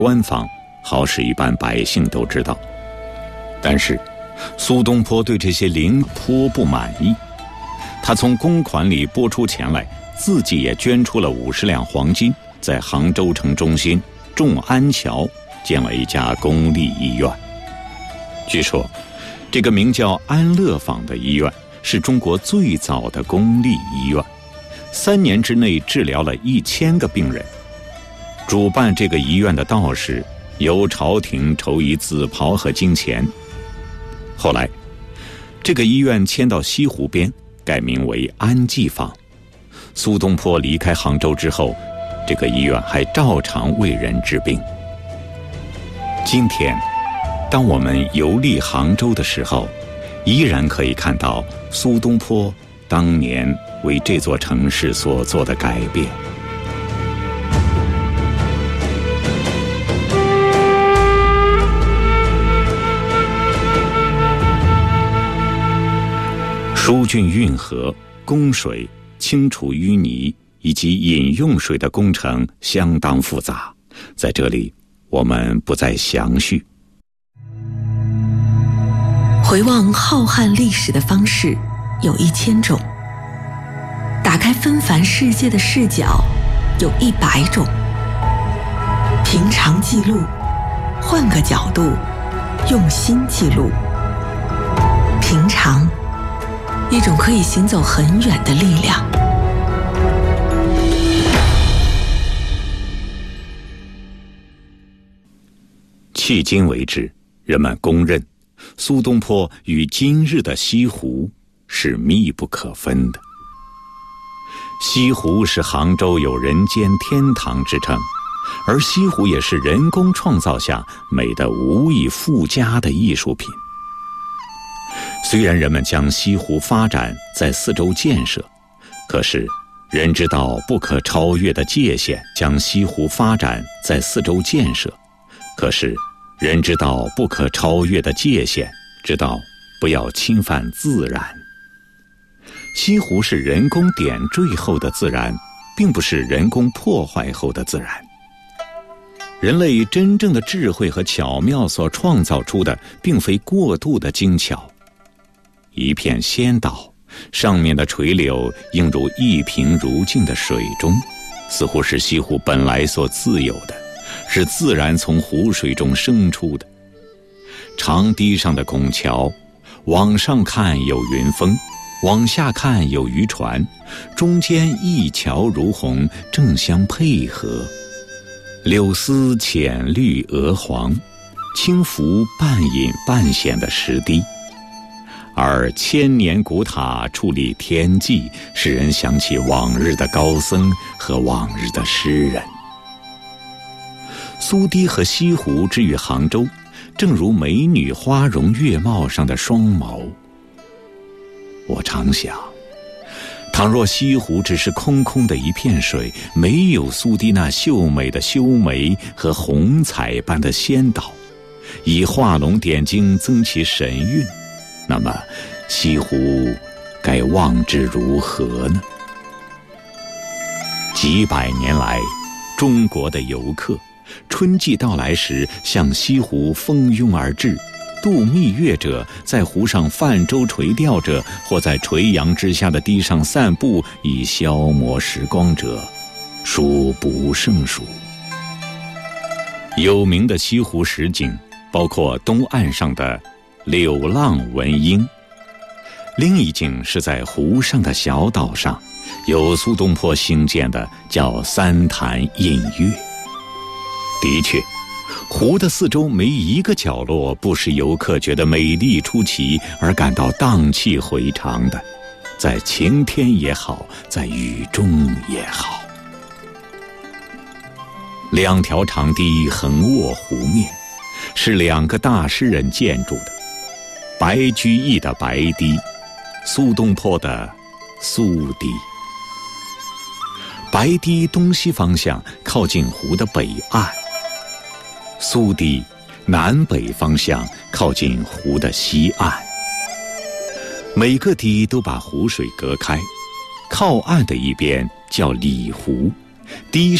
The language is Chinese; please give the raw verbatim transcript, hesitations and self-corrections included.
官方，好使一般百姓都知道。但是苏东坡对这些灵颇不满意，他从公款里拨出钱来，自己也捐出了五十两黄金，在杭州城中心众安桥建了一家公立医院。据说这个名叫安乐坊的医院是中国最早的公立医院，三年之内治疗了一千个病人。主办这个医院的道士由朝廷筹以紫袍和金钱。后来这个医院迁到西湖边，改名为安济坊。苏东坡离开杭州之后，这个医院还照常为人治病。今天当我们游历杭州的时候，依然可以看到苏东坡当年为这座城市所做的改变。疏浚运河、供水、清除淤泥以及饮用水的工程相当复杂，在这里我们不再详叙。 回望浩瀚历史的方式有一千种，打开纷繁世界的视角有一百种。平常记录，换个角度，用心记录。平常，一种可以行走很远的力量。 迄今为止，人们公认苏东坡与今日的西湖是密不可分的。西湖是杭州有人间天堂之称，而西湖也是人工创造下美得无以复加的艺术品。虽然人们将西湖发展在四周建设，可是人知道不可超越的界限，将西湖发展在四周建设，可是人知道不可超越的界限，知道不要侵犯自然。西湖是人工点缀后的自然，并不是人工破坏后的自然。人类真正的智慧和巧妙所创造出的，并非过度的精巧。一片仙岛，上面的垂柳映入一平如镜的水中，似乎是西湖本来所自有的，是自然从湖水中生出的。长堤上的拱桥，往上看有云峰，往下看有渔船，中间一桥如虹，正相配合。柳丝浅绿鹅黄，轻浮半隐半显的石堤。而千年古塔矗立天际，使人想起往日的高僧和往日的诗人。苏堤和西湖之于杭州，正如美女花容月貌上的双眸。我常想，倘若西湖只是空空的一片水，没有苏堤那秀美的修眉和虹彩般的仙岛，以画龙点睛增其神韵，那么西湖该望之如何呢？几百年来，中国的游客春季到来时向西湖蜂拥而至，度蜜月者在湖上泛舟垂钓者，或在垂杨之下的堤上散步以消磨时光者，数不胜数。有名的西湖十景包括东岸上的柳浪闻莺，另一景是在湖上的小岛上，由苏东坡兴建的叫三潭印月。的确，湖的四周没一个角落不使游客觉得美丽出奇而感到荡气回肠的，在晴天也好，在雨中也好。两条长堤横卧湖面，是两个大诗人建筑的，白居易的白堤，苏东坡的苏堤。白堤东西方向靠近湖的北岸，苏堤南北方向靠近湖的西岸。每个堤都把湖水隔开，靠岸的一边叫里湖，堤